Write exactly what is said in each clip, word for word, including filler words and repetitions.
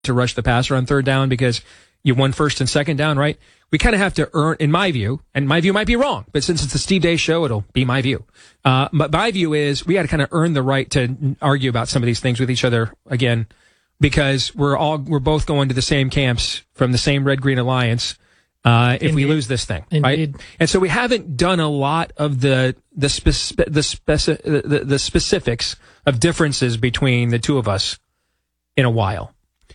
to rush the passer on third down because you won first and second down, right? We kind of have to earn, in my view, and my view might be wrong, but since it's the Steve Day show, it'll be my view. Uh, but my view is we got to kind of earn the right to argue about some of these things with each other again, because we're all, we're both going to the same camps from the same Red Green Alliance. Uh, if Indeed. we lose this thing, Indeed. right? And so we haven't done a lot of the, the, spec- the, speci- the, the specifics of differences between the two of us in a while.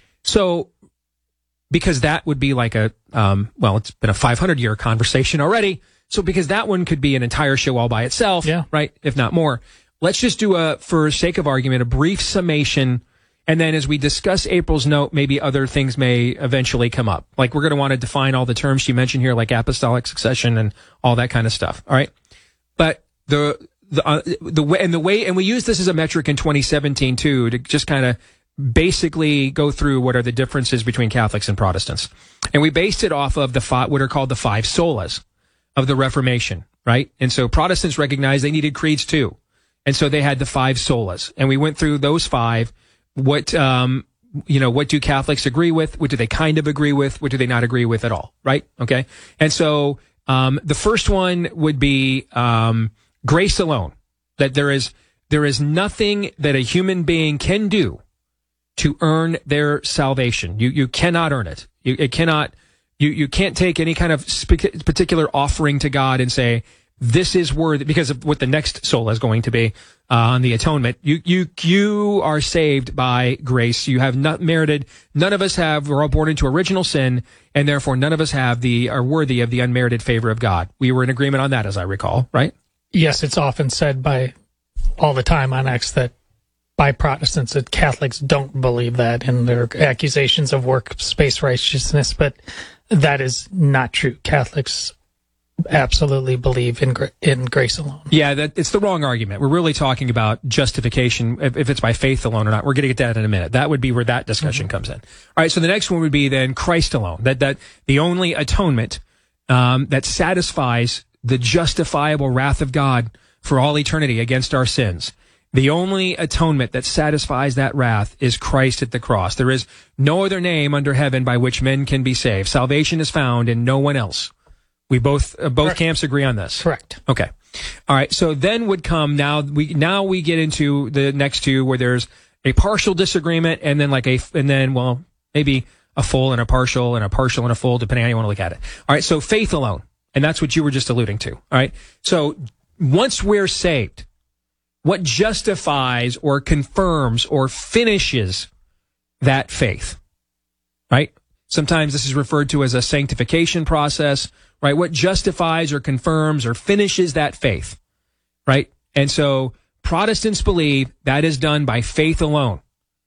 So, because that would be like a, um, well, it's been a five hundred year conversation already. So because that one could be an entire show all by itself, yeah. right? If not more. Let's just do a, for sake of argument, a brief summation. And then as we discuss April's note, maybe other things may eventually come up. Like we're going to want to define all the terms she mentioned here, like apostolic succession and all that kind of stuff. All right. But the, the, uh, the way, and the way, and we use this as a metric in twenty seventeen too, to just kind of basically go through what are the differences between Catholics and Protestants. And we based it off of the five, what are called the five solas of the Reformation, right? And so Protestants recognized they needed creeds too. And so they had the five solas. And we went through those five. What, um, you know, what do Catholics agree with? What do they kind of agree with? What do they not agree with at all? Right? Okay. And so, um, the first one would be, um, grace alone. That there is, there is nothing that a human being can do to earn their salvation. You, you cannot earn it. You, it cannot, you, you can't take any kind of spe- particular offering to God and say, this is worthy, because of what the next sola is going to be, uh, on the atonement. You, you, you are saved by grace. You have not merited. None of us have, we're all born into original sin, and therefore none of us have the, are worthy of the unmerited favor of God. We were in agreement on that, as I recall, right? Yes, it's often said by all the time on X that by Protestants that Catholics don't believe that in their accusations of works-based righteousness, but that is not true. Catholics absolutely believe in in grace alone. Yeah, that it's the wrong argument. We're really talking about justification, if, if it's by faith alone or not. We're going to get to that in a minute. That would be where that discussion mm-hmm. comes in. All right, so the next one would be then Christ alone. That that the only atonement um, that satisfies the justifiable wrath of God for all eternity against our sins. The only atonement that satisfies that wrath is Christ at the cross. There is no other name under heaven by which men can be saved. Salvation is found in no one else. We both uh, both Correct. camps agree on this. Correct. Okay. All right. So then would come now we now we get into the next two where there's a partial disagreement and then like a and then well maybe a full and a partial and a partial and a full depending on how you want to look at it. All right. So faith alone, and that's what you were just alluding to. All right. So once we're saved, what justifies or confirms or finishes that faith, right? Sometimes this is referred to as a sanctification process, right? What justifies or confirms or finishes that faith, right? And so Protestants believe that is done by faith alone.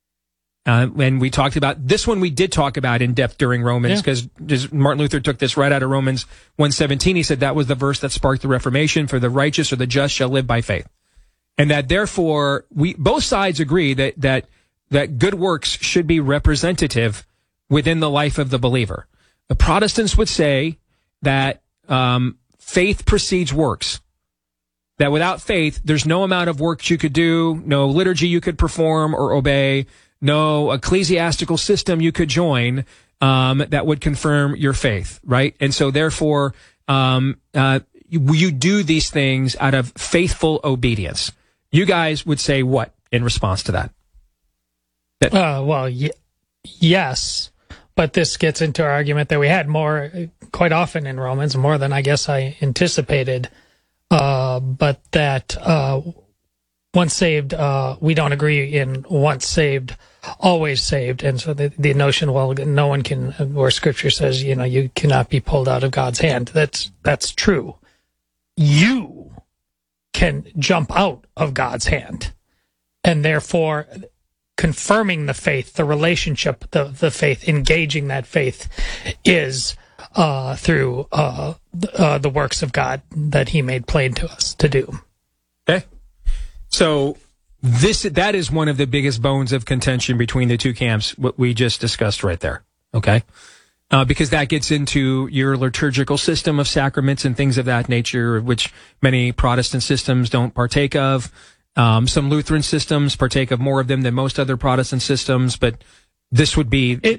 Uh, when we talked about this one, we did talk about in depth during Romans because yeah. Martin Luther took this right out of Romans one seventeen. He said that was the verse that sparked the Reformation, for the righteous or the just shall live by faith. And that therefore we, both sides agree that, that, that good works should be representative within the life of the believer. The Protestants would say that, um, faith precedes works. That without faith, there's no amount of work you could do, no liturgy you could perform or obey, no ecclesiastical system you could join, um, that would confirm your faith, right? And so therefore, um, uh, you, you do these things out of faithful obedience. You guys would say what in response to that? that uh, well, y- yes, but this gets into our argument that we had more, quite often in Romans, more than I guess I anticipated, uh, but that uh, once saved, uh, we don't agree in once saved, always saved. And so the, the notion, well, no one can, where Scripture says, you know, you cannot be pulled out of God's hand. That's that's true. You can jump out of God's hand, and therefore confirming the faith, the relationship, the, the faith, engaging that faith is uh, through uh, uh, the works of God that he made plain to us to do. Okay. So this that is one of the biggest bones of contention between the two camps, what we just discussed right there. Okay. Uh, because that gets into your liturgical system of sacraments and things of that nature, which many Protestant systems don't partake of. Um, some Lutheran systems partake of more of them than most other Protestant systems, but this would be